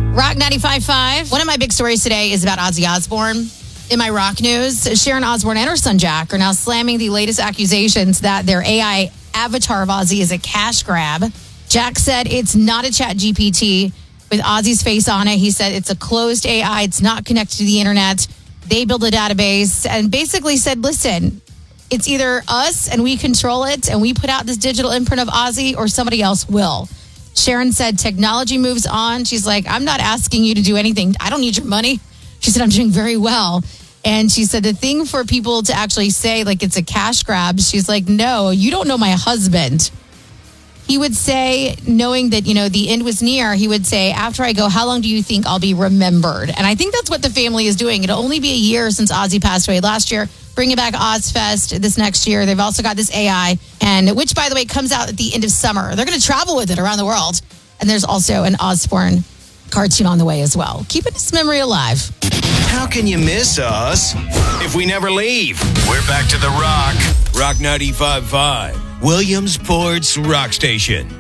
Rock 95.5. One of my big stories today is about Ozzy Osbourne. In my rock news, Sharon Osbourne and her son Jack are now slamming the latest accusations that their AI avatar of Ozzy is a cash grab. Jack said it's not a chat GPT with Ozzy's face on it. He said it's a closed AI. It's not connected to the internet. They build a database and basically said, listen, it's either us and we control it and we put out this digital imprint of Ozzy or somebody else will. Sharon said technology moves on. She's like, I'm not asking you to do anything. I don't need your money. She said, I'm doing very well. And she said the thing for people to actually say like it's a cash grab, she's like, no, you don't know my husband. He would say, knowing that, the end was near, he would say, after I go, how long do you think I'll be remembered? And I think that's what the family is doing. It'll only be a year since Ozzy passed away last year. Bringing back Ozfest this next year. They've also got this AI, and which, by the way, comes out at the end of summer. They're going to travel with it around the world. And there's also an Osbourne cartoon on the way as well. Keeping his memory alive. How can you miss us if we never leave? We're back to the Rock. Rock 95.5. Williamsport's Rock Station.